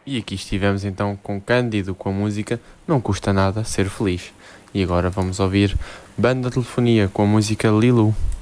E aqui estivemos então com Cândido com a música Não Custa Nada Ser Feliz. E agora vamos ouvir Banda Telefonia com a música Lilu.